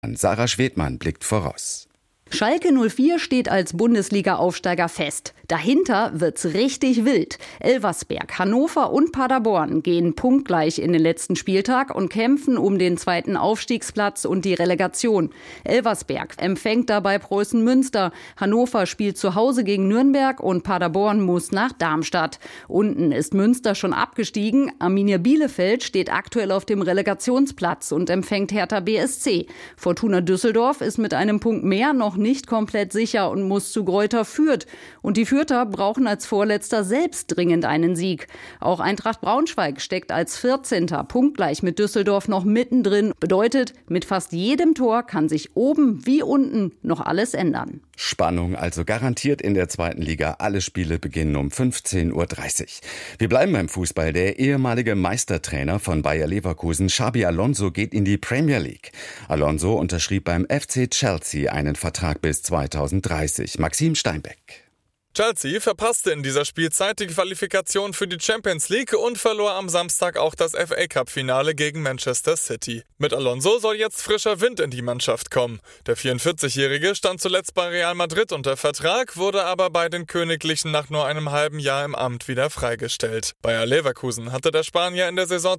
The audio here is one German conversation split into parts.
Sarah Schwedmann blickt voraus. Schalke 04 steht als Bundesliga-Aufsteiger fest. Dahinter wird's richtig wild. Elversberg, Hannover und Paderborn gehen punktgleich in den letzten Spieltag und kämpfen um den zweiten Aufstiegsplatz und die Relegation. Elversberg empfängt dabei Preußen Münster. Hannover spielt zu Hause gegen Nürnberg und Paderborn muss nach Darmstadt. Unten ist Münster schon abgestiegen. Arminia Bielefeld steht aktuell auf dem Relegationsplatz und empfängt Hertha BSC. Fortuna Düsseldorf ist mit einem Punkt mehr noch nicht komplett sicher und muss zu Greuther Fürth. Und die Fürther brauchen als Vorletzter selbst dringend einen Sieg. Auch Eintracht Braunschweig steckt als 14. punktgleich mit Düsseldorf noch mittendrin. Bedeutet, mit fast jedem Tor kann sich oben wie unten noch alles ändern. Spannung also garantiert in der zweiten Liga. Alle Spiele beginnen um 15:30 Uhr. Wir bleiben beim Fußball. Der ehemalige Meistertrainer von Bayer Leverkusen, Xabi Alonso, geht in die Premier League. Alonso unterschrieb beim FC Chelsea einen Vertrag bis 2030. Maxim Steinbeck. Chelsea verpasste in dieser Spielzeit die Qualifikation für die Champions League und verlor am Samstag auch das FA-Cup-Finale gegen Manchester City. Mit Alonso soll jetzt frischer Wind in die Mannschaft kommen. Der 44-Jährige stand zuletzt bei Real Madrid unter Vertrag, wurde aber bei den Königlichen nach nur einem halben Jahr im Amt wieder freigestellt. Bayer Leverkusen hatte der Spanier in der Saison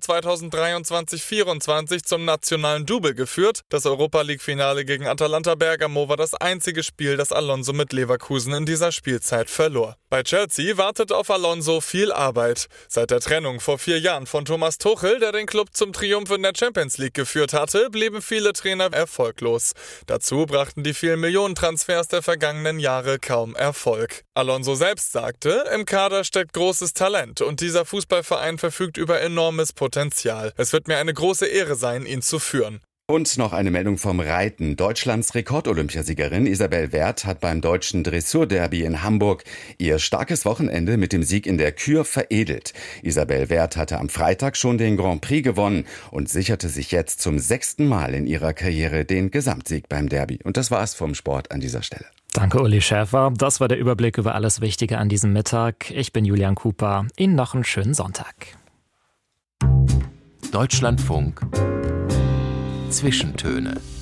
2023/24 zum nationalen Double geführt. Das Europa-League-Finale gegen Atalanta Bergamo war das einzige Spiel, das Alonso mit Leverkusen in dieser Spielzeit verlor. Bei Chelsea wartet auf Alonso viel Arbeit. Seit der Trennung vor 4 Jahren von Thomas Tuchel, der den Club zum Triumph in der Champions League geführt hatte, blieben viele Trainer erfolglos. Dazu brachten die vielen Millionentransfers der vergangenen Jahre kaum Erfolg. Alonso selbst sagte, im Kader steckt großes Talent und dieser Fußballverein verfügt über enormes Potenzial. Es wird mir eine große Ehre sein, ihn zu führen. Und noch eine Meldung vom Reiten. Deutschlands Rekordolympiasiegerin Isabel Werth hat beim deutschen Dressurderby in Hamburg ihr starkes Wochenende mit dem Sieg in der Kür veredelt. Isabel Werth hatte am Freitag schon den Grand Prix gewonnen und sicherte sich jetzt zum 6. Mal in ihrer Karriere den Gesamtsieg beim Derby. Und das war's vom Sport an dieser Stelle. Danke, Uli Schäfer. Das war der Überblick über alles Wichtige an diesem Mittag. Ich bin Julian Cooper. Ihnen noch einen schönen Sonntag. Deutschlandfunk Zwischentöne